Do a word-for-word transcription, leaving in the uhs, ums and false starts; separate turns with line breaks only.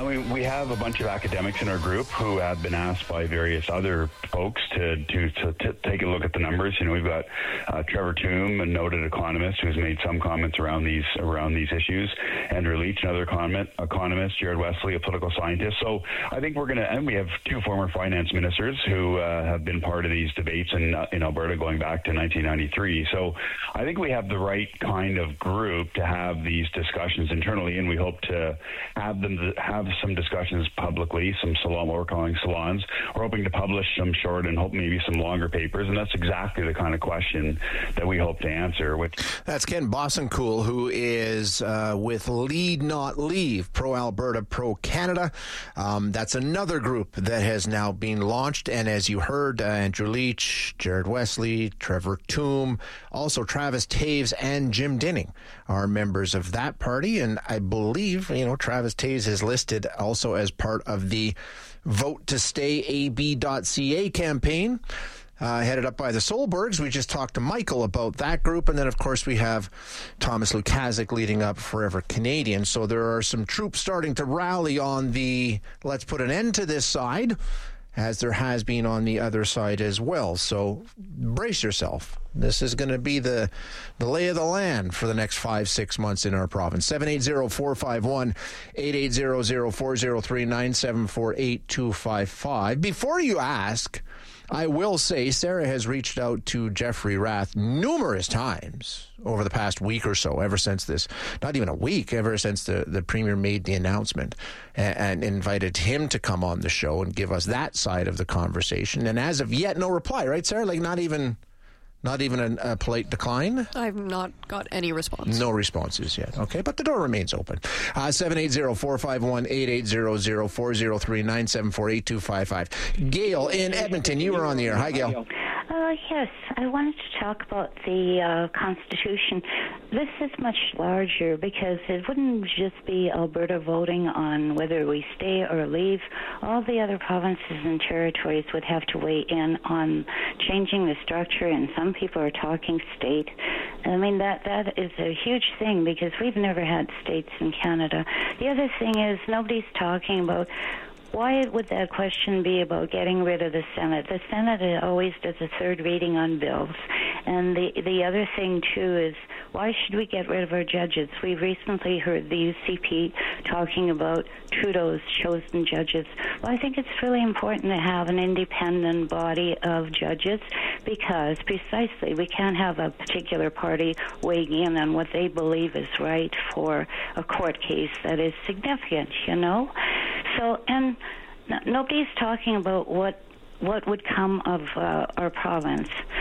we, we have a bunch of academics in our group who have been asked by various other folks to, to, to, to take a look at the numbers. You know, we've got uh, Trevor Tombe, a noted economist who's made some comments around these around these issues. Andrew Leach, another economist, economist Jared Wesley, a political scientist. So I think we're going to, and we have two former finance ministers who uh, have been part of these debates in, uh, in Alberta going back to nineteen ninety-three. So I think we have the right kind of group to have these discussions internally, and we hope to have them to have some discussions publicly, some salon, what we're calling salons. We're hoping to publish some short and hope maybe some longer papers, and that's exactly the kind of question that we hope to answer. Which
That's Ken Bossencool, who is uh, with Lead Not Leave, Pro-Alberta, Pro-Canada. Um, that's another group that has now been launched, and as you heard, uh, Andrew Leach, Jared Wesley, Trevor Tombe, also Travis Taves and Jim Dinning are members of that party, and I believe, you know, Travis Taves is listed also as part of the vote to stay A B dot C A campaign, uh, headed up by the Solbergs. We just talked to Michael about that group, and then, of course, we have Thomas Lukaszuk leading up Forever Canadian. So there are some troops starting to rally on the let's put an end to this side, as there has been on the other side as well. So brace yourself. This is going to be the the lay of the land for the next five, six months in our province. seven eight zero, four five one, eight eight zero zero, four zero three, nine seven four, eight two five five. Before you ask, I will say Sarah has reached out to Jeffrey Rath numerous times over the past week or so, ever since this, not even a week, ever since the, the Premier made the announcement and, and invited him to come on the show and give us that side of the conversation. And as of yet, no reply, right, Sarah? Like not even... Not even a, a polite decline?
I've not got any response.
No responses yet. Okay, but the door remains open. Uh, seven eight zero, four five one, eight eight zero zero, four zero three, nine seven four, eight two five five. Gail in Edmonton, you were on the air. Hi, Gail.
Uh, yes, I wanted to talk about the uh, Constitution. This is much larger because it wouldn't just be Alberta voting on whether we stay or leave. All the other provinces and territories would have to weigh in on changing the structure, and some people are talking state. I mean, that that is a huge thing because we've never had states in Canada. The other thing is nobody's talking about why would that question be about getting rid of the Senate? The Senate always does a third reading on bills. And the the other thing, too, is why should we get rid of our judges? We've recently heard the U C P talking about Trudeau's chosen judges. Well, I think it's really important to have an independent body of judges because precisely we can't have a particular party weighing in on what they believe is right for a court case that is significant, you know? So, and n- nobody's talking about what what would come of uh, our province.